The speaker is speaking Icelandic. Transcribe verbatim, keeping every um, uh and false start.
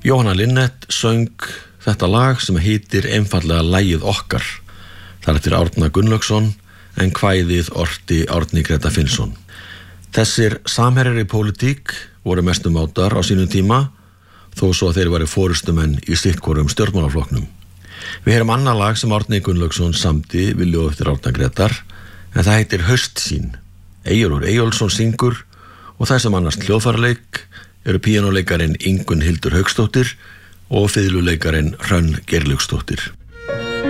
Jóhanna Linnet söng þetta lag sem heitir einfallega Lagið okkar. Það er eftir Árna Gunnlaugsson en kvæðið orti Árni Greta Finnsson. Þessir samherjar í pólitík voru mestum mátar á sínum tíma þó svo að þeir væru forystumenn í sittkorum stjórnmálaflokknum. Við heyrum annað lag sem Árni Gunnlaugsson samdi við ljóð eftir Árna Gretar en það heitir Haustsýn. Eyjólfur Eyjólfsson syngur og það sem annars hljóðfæraleik eru píanóleikarin Ingunn Hildur Hauksdóttir og fiðluleikarin Hrönn Geirlaugsdóttir.